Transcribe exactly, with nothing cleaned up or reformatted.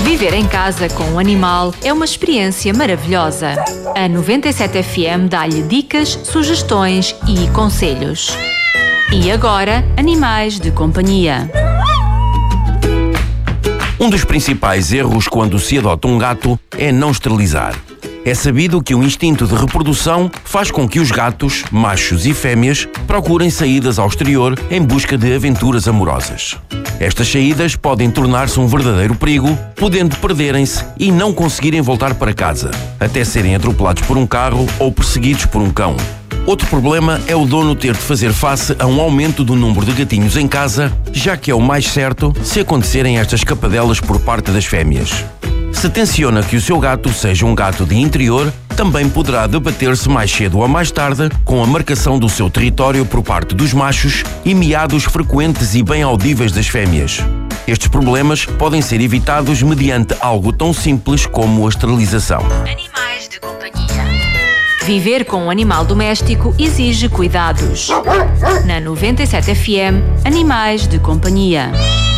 Viver em casa com um animal é uma experiência maravilhosa. A noventa e sete F M dá-lhe dicas, sugestões e conselhos. E agora, animais de companhia. Um dos principais erros quando se adota um gato é não esterilizar. É sabido que o instinto de reprodução faz com que os gatos, machos e fêmeas, procurem saídas ao exterior em busca de aventuras amorosas. Estas saídas podem tornar-se um verdadeiro perigo, podendo perderem-se e não conseguirem voltar para casa, até serem atropelados por um carro ou perseguidos por um cão. Outro problema é o dono ter de fazer face a um aumento do número de gatinhos em casa, já que é o mais certo se acontecerem estas escapadelas por parte das fêmeas. Se tenciona que o seu gato seja um gato de interior, também poderá debater-se mais cedo ou mais tarde com a marcação do seu território por parte dos machos e miados frequentes e bem audíveis das fêmeas. Estes problemas podem ser evitados mediante algo tão simples como a esterilização. Animais de companhia. Viver com um animal doméstico exige cuidados. Na noventa e sete F M, Animais de companhia.